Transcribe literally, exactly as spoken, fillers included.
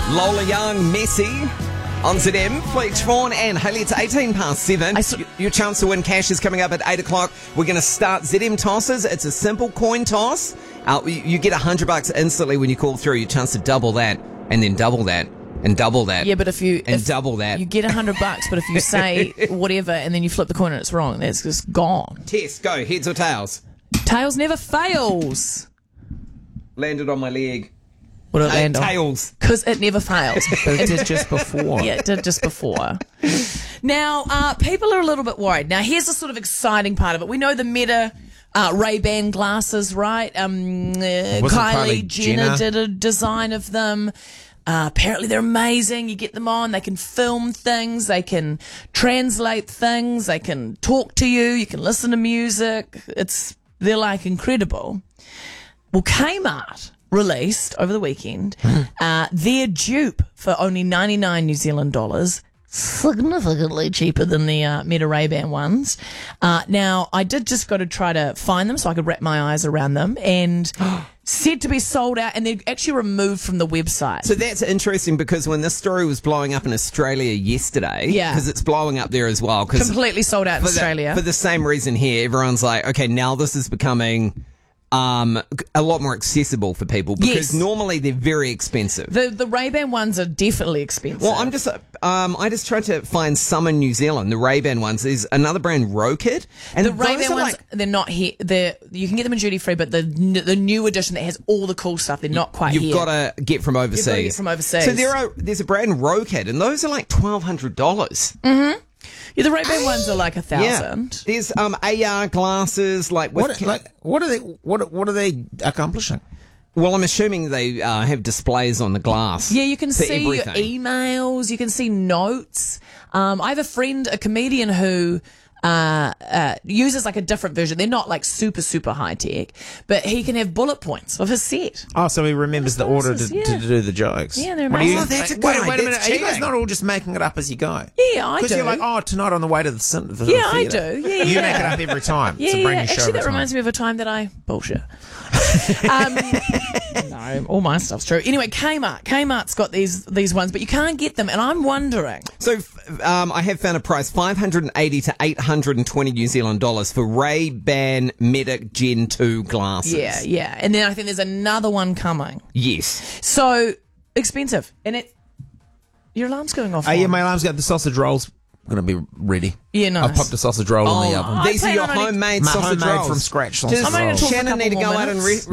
Lola Young, Messi on Z M. Fletch Vaughan and Hayley, it's eighteen past seven. saw- Your chance to win cash is coming up at eight o'clock. We're going to start Z M tosses. It's a simple coin toss. Uh, you, you get one hundred bucks instantly when you call through. Your chance to double that and then double that and double that. Yeah, but if you and if double that. you get a hundred bucks, but if you say whatever and then you flip the coin and it's wrong, that's just gone. Test, go. Heads or tails? Tails never fails. Landed on my leg. What did it Uh, land on? tails. Because it never fails. But it did just before. Yeah, it did just before. Now, uh, people are a little bit worried. Now, here's the sort of exciting part of it. We know the Meta uh, Ray-Ban glasses, right? Um, uh, Wasn't Kylie, Kylie Jenner, Jenner? did a design of them. Uh, apparently they're amazing. You get them on, they can film things, they can translate things, they can talk to you, you can listen to music. It's they're like incredible. Well, Kmart released over the weekend uh, their dupe for only ninety-nine New Zealand dollars, significantly cheaper than the uh, Meta Ray-Ban ones. Uh, now, I did just got to try to find them so I could wrap my eyes around them, and said to be sold out, and they're actually removed from the website. So that's interesting because when this story was blowing up in Australia yesterday, Yeah. because it's blowing up there as well. 'cause Completely sold out in for the- Australia. for the same reason here, everyone's like, okay, now this is becoming um, a lot more accessible for people because Yes. normally they're very expensive. the the Ray-Ban ones are definitely expensive. Well, I'm just, um, I just tried to find some in New Zealand, the Ray-Ban ones. There's another brand, Rokid. And The those Ray-Ban are ones, like, they're not here. They're you can get them in duty free, but the the new edition that has all the cool stuff, they're not quite you've here. got to get from overseas. You've gotta get from overseas. So there are, there's a brand, Rokid, and those are like twelve hundred dollars. Yeah, the Ray-Ban ones are like a thousand. There's um, A R glasses, like with What, like, what are they? What, what are they accomplishing? well, I'm assuming they uh, have displays on the glass. Yeah, you can for see everything. your emails, you can see notes. Um, I have a friend, a comedian who uh, uh, uses like a different version. They're not like super, super high tech, but he can have bullet points of his set. Oh, so he remembers the order to, Glasses, yeah. to do the jokes. Yeah, they're What do you- amazing. Oh, that's a wait, good wait a idea. minute. That's Are you guys cheating. not all just making it up as you go? Yeah, I Because do. you're like, oh, tonight on the way to the cinema. Yeah, I do. Yeah, You yeah. make it up every time. Yeah, it's a yeah. brand new show Actually, every that time. reminds me of a time that I bullshit. um, no, all my stuff's true. Anyway, Kmart. Kmart's got these these ones, but you can't get them, and I'm wondering. So f- um, I have found a price, five hundred eighty to eight hundred twenty New Zealand dollars for Ray-Ban Meta Gen two glasses. Yeah, yeah. And then I think there's another one coming. Yes. So expensive, and it. Your alarm's going off. Oh, yeah, on. my alarm's got the sausage rolls going to be ready. Yeah, nice. I've popped a sausage roll in the Oh, oven. I these are plan your on only- homemade My sausage homemade rolls. from scratch Does sausage I'm only gonna rolls. talk for a Shannon need to couple go more out and minutes. re-